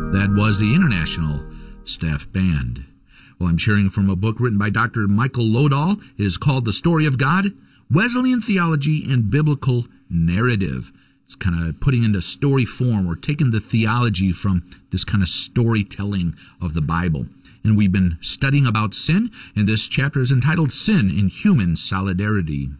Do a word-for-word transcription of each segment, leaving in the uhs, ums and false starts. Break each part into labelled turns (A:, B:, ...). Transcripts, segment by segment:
A: That was the International Staff Band. Well, I'm sharing from a book written by Doctor Michael Lodahl. It is called The Story of God, Wesleyan Theology and Biblical Narrative. It's kind of putting into story form or taking the theology from this kind of storytelling of the Bible. And we've been studying about sin, and this chapter is entitled Sin in Human Solidarity.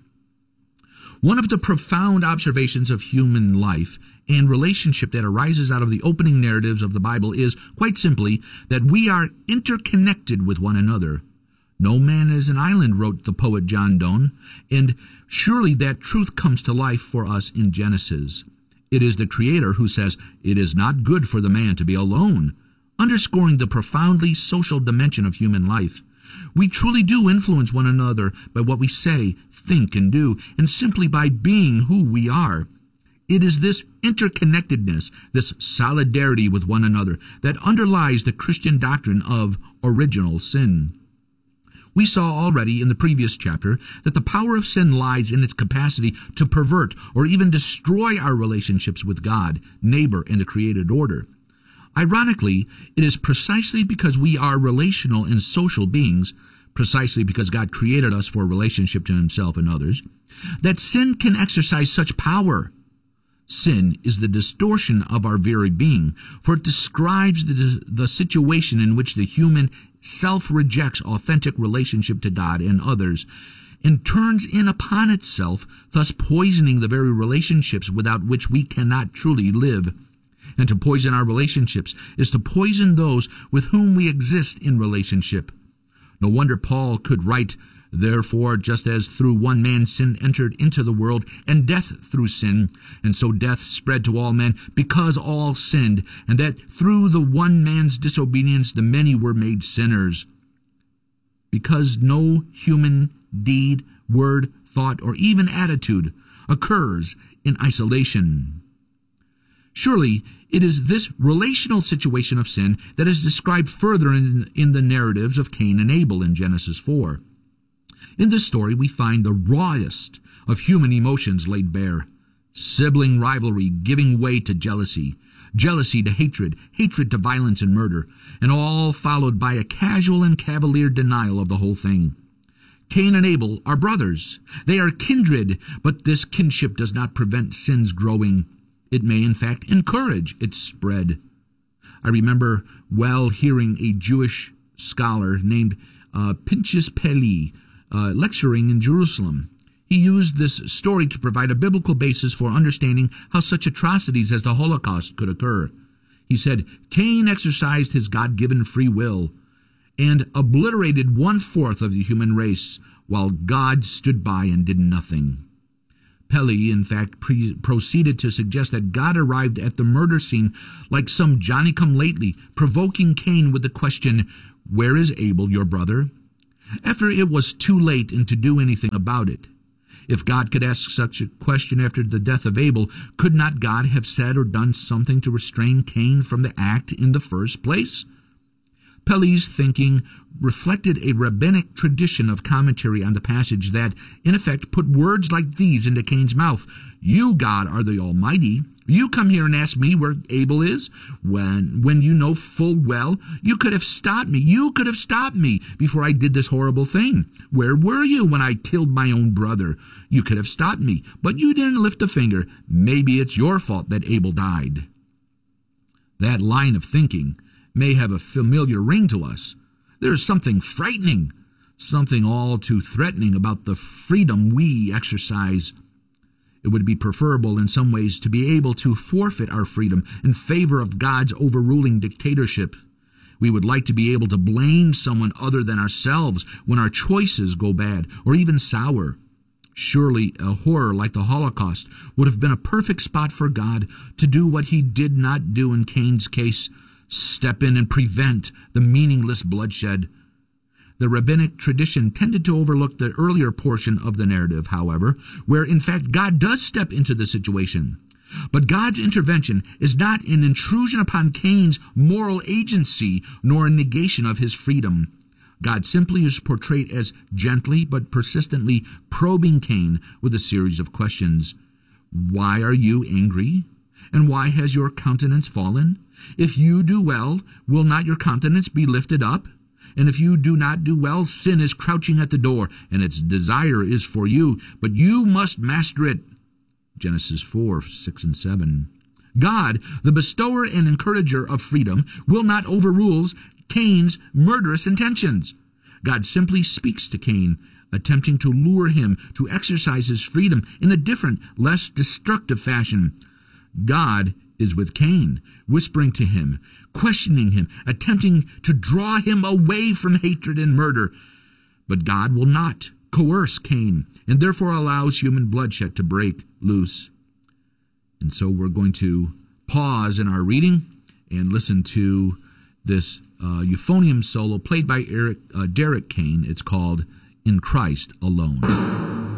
A: One of the profound observations of human life and relationship that arises out of the opening narratives of the Bible is, quite simply, that we are interconnected with one another. No man is an island, wrote the poet John Donne, and surely that truth comes to life for us in Genesis. It is the Creator who says, "It is not good for the man to be alone," underscoring the profoundly social dimension of human life. We truly do influence one another by what we say, think, and do, and simply by being who we are. It is this interconnectedness, this solidarity with one another, that underlies the Christian doctrine of original sin. We saw already in the previous chapter that the power of sin lies in its capacity to pervert or even destroy our relationships with God, neighbor, and the created order. Ironically, it is precisely because we are relational and social beings, precisely because God created us for a relationship to himself and others, that sin can exercise such power. Sin is the distortion of our very being, for it describes the, the situation in which the human self rejects authentic relationship to God and others, and turns in upon itself, thus poisoning the very relationships without which we cannot truly live. And to poison our relationships is to poison those with whom we exist in relationship. No wonder Paul could write, "Therefore, just as through one man sin entered into the world, and death through sin, and so death spread to all men, because all sinned, and that through the one man's disobedience the many were made sinners." Because no human deed, word, thought, or even attitude occurs in isolation. Surely, it is this relational situation of sin that is described further in, in the narratives of Cain and Abel in Genesis four. In this story, we find the rawest of human emotions laid bare. Sibling rivalry giving way to jealousy, jealousy to hatred, hatred to violence and murder, and all followed by a casual and cavalier denial of the whole thing. Cain and Abel are brothers. They are kindred, but this kinship does not prevent sin's growing. It may, in fact, encourage its spread. I remember well hearing a Jewish scholar named uh, Pinchas Peli uh, lecturing in Jerusalem. He used this story to provide a biblical basis for understanding how such atrocities as the Holocaust could occur. He said, Cain exercised his God-given free will and obliterated one-fourth of the human race, while God stood by and did nothing. Peli, in fact, pre- proceeded to suggest that God arrived at the murder scene like some Johnny-come-lately, provoking Cain with the question, "Where is Abel, your brother?" after it was too late and to do anything about it. If God could ask such a question after the death of Abel, could not God have said or done something to restrain Cain from the act in the first place? Peli's thinking reflected a rabbinic tradition of commentary on the passage that, in effect, put words like these into Cain's mouth. "You, God, are the Almighty. You come here and ask me where Abel is, when, when you know full well you could have stopped me. You could have stopped me before I did this horrible thing. Where were you when I killed my own brother? You could have stopped me, but you didn't lift a finger. Maybe it's your fault that Abel died." That line of thinking may have a familiar ring to us. There is something frightening, something all too threatening about the freedom we exercise. It would be preferable in some ways to be able to forfeit our freedom in favor of God's overruling dictatorship. We would like to be able to blame someone other than ourselves when our choices go bad or even sour. Surely a horror like the Holocaust would have been a perfect spot for God to do what he did not do in Cain's case, step in and prevent the meaningless bloodshed. The rabbinic tradition tended to overlook the earlier portion of the narrative, however, where in fact God does step into the situation. But God's intervention is not an intrusion upon Cain's moral agency, nor a negation of his freedom. God simply is portrayed as gently but persistently probing Cain with a series of questions. Why are you angry? And why has your countenance fallen? If you do well, will not your countenance be lifted up? And if you do not do well, sin is crouching at the door, and its desire is for you, but you must master it. Genesis four, six and seven. God, the bestower and encourager of freedom, will not overrule Cain's murderous intentions. God simply speaks to Cain, attempting to lure him to exercise his freedom in a different, less destructive fashion. God is with Cain, whispering to him, questioning him, attempting to draw him away from hatred and murder. But God will not coerce Cain, and therefore allows human bloodshed to break loose. And so we're going to pause in our reading and listen to this uh, euphonium solo played by Eric, uh, Derek Kane. It's called In Christ Alone.